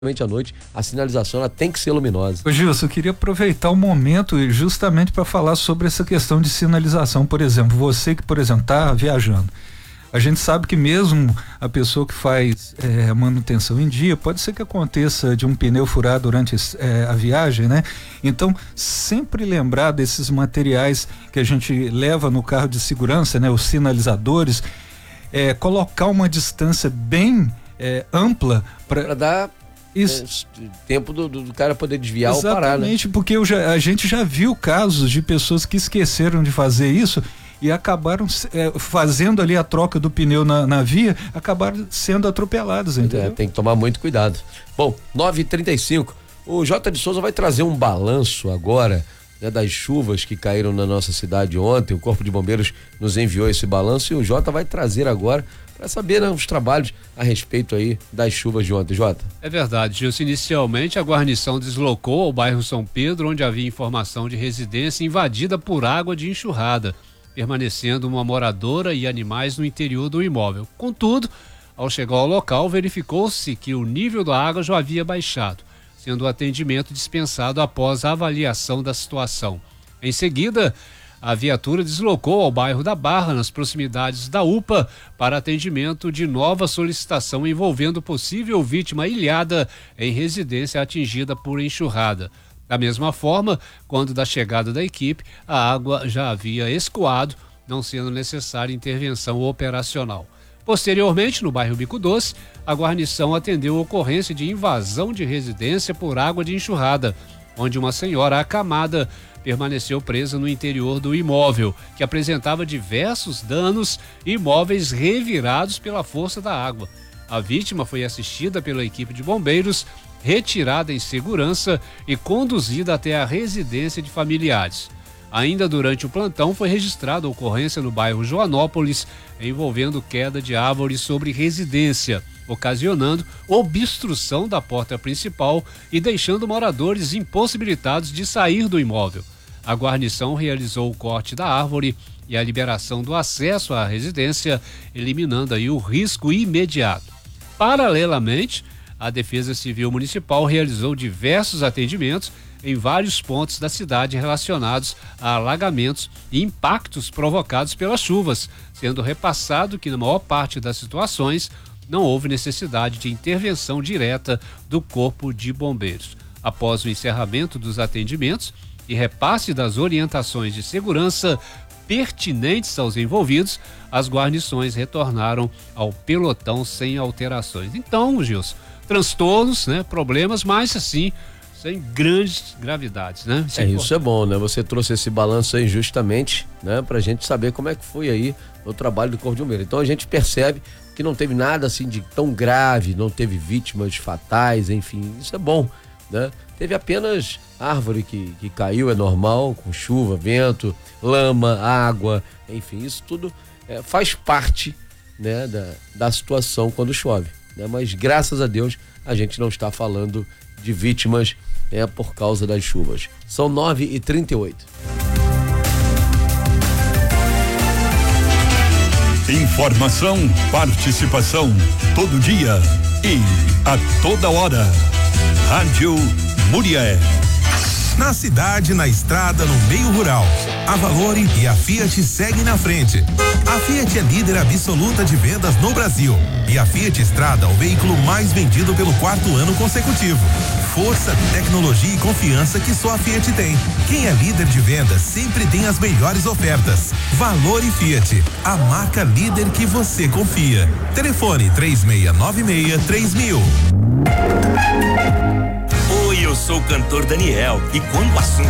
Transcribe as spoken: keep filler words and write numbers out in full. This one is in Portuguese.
à noite, a sinalização ela tem que ser luminosa. Ô Gilson, eu queria aproveitar o momento justamente para falar sobre essa questão de sinalização. Por exemplo, você que, por exemplo, está viajando, a gente sabe que mesmo a pessoa que faz é, manutenção em dia, pode ser que aconteça de um pneu furar durante é, a viagem, né? Então, sempre lembrar desses materiais que a gente leva no carro de segurança, né? Os sinalizadores, é, colocar uma distância bem é, ampla para dar isso. Tempo do, do cara poder desviar ou parar, né? Exatamente, porque eu já, a gente já viu casos de pessoas que esqueceram de fazer isso e acabaram é, fazendo ali a troca do pneu na, na via, acabaram sendo atropelados, entendeu? É, tem que tomar muito cuidado. Bom, nove e trinta e cinco, o J de Souza vai trazer um balanço agora, né, das chuvas que caíram na nossa cidade ontem. O Corpo de Bombeiros nos enviou esse balanço e o Jota vai trazer agora para saber, né, os trabalhos a respeito aí das chuvas de ontem. Jota. É verdade, Gilson. Inicialmente a guarnição deslocou ao bairro São Pedro, onde havia informação de residência invadida por água de enxurrada, permanecendo uma moradora e animais no interior do imóvel. Contudo, ao chegar ao local, verificou-se que o nível da água já havia baixado, sendo o atendimento dispensado após a avaliação da situação. Em seguida, a viatura deslocou ao bairro da Barra, nas proximidades da U P A, para atendimento de nova solicitação envolvendo possível vítima ilhada em residência atingida por enxurrada. Da mesma forma, quando da chegada da equipe, a água já havia escoado, não sendo necessária intervenção operacional. Posteriormente, no bairro Bico Doce, a guarnição atendeu a ocorrência de invasão de residência por água de enxurrada, onde uma senhora acamada permaneceu presa no interior do imóvel, que apresentava diversos danos e móveis revirados pela força da água. A vítima foi assistida pela equipe de bombeiros, retirada em segurança e conduzida até a residência de familiares. Ainda durante o plantão foi registrada a ocorrência no bairro Joanópolis, envolvendo queda de árvores sobre residência, ocasionando obstrução da porta principal e deixando moradores impossibilitados de sair do imóvel. A guarnição realizou o corte da árvore e a liberação do acesso à residência, eliminando aí o risco imediato. Paralelamente, a Defesa Civil Municipal realizou diversos atendimentos em vários pontos da cidade relacionados a alagamentos e impactos provocados pelas chuvas, sendo repassado que na maior parte das situações não houve necessidade de intervenção direta do Corpo de Bombeiros. Após o encerramento dos atendimentos e repasse das orientações de segurança pertinentes aos envolvidos, as guarnições retornaram ao pelotão sem alterações. Então, Gilson, transtornos, né, problemas, mas assim, sem grandes gravidades, né? Isso é, isso é bom, né? Você trouxe esse balanço aí justamente, né, pra gente saber como é que foi aí o trabalho do Corpo de Bombeiros. Então a gente percebe que não teve nada assim de tão grave, não teve vítimas fatais, enfim, isso é bom, né? Teve apenas árvore que, que caiu, é normal, com chuva, vento, lama, água, enfim, isso tudo é, faz parte, né, da, da situação quando chove, né? Mas graças a Deus a gente não está falando de vítimas é, por causa das chuvas. São nove e trinta e oito. Informação, participação, todo dia e a toda hora. Rádio Murié. Na cidade, na estrada, no meio rural, a Valore e a Fiat seguem na frente. A Fiat é líder absoluta de vendas no Brasil e a Fiat Strada é o veículo mais vendido pelo quarto ano consecutivo. Força, tecnologia e confiança que só a Fiat tem. Quem é líder de vendas sempre tem as melhores ofertas. Valore Fiat, a marca líder que você confia. Telefone três seis nove seis três mil. Oi, eu sou o cantor Daniel e quando o assunto